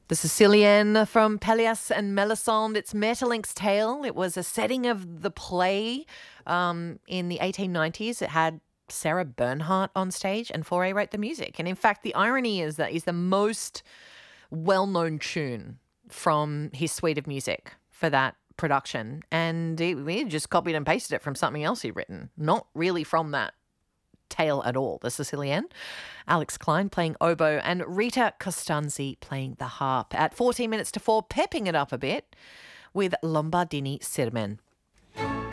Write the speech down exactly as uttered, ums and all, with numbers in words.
The Sicilienne from Pelléas and Melisande. It's Maeterlinck's Tale. It was a setting of the play um, in the eighteen nineties. It had Sarah Bernhardt on stage, and Fauré wrote the music. And in fact, the irony is that he's the most well-known tune from his suite of music for that production. And he, he just copied and pasted it from something else he'd written, not really from that tale at all. The Sicilienne, Alex Klein playing oboe, and Rita Costanzi playing the harp. At fourteen minutes to four, pepping it up a bit with Lombardini Sirmen.